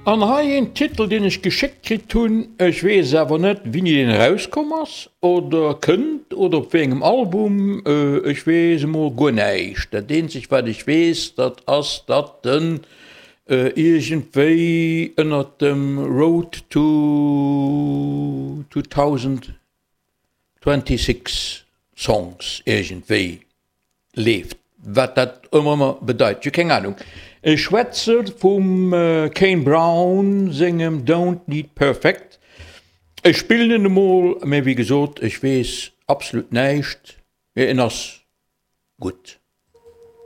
An ha en Titel den ich geschickt krit hunn, Ech wees awer net, wie i den rauskommers oder kënnt oder op engem Album ich wees mo goneicht. Dat den sich wat ich wees, dat ass dat den irgendéi ënner dem Road to 2026 Songs irgendéi lebt. Wat dat immer bedeit. Ich keine Ahnung. Ich schwätze vom Kane Brown singem Don't Need Perfect. Ich spiele nicht mal, aber wie gesagt, ich weiß absolut nicht. Mir ist gut.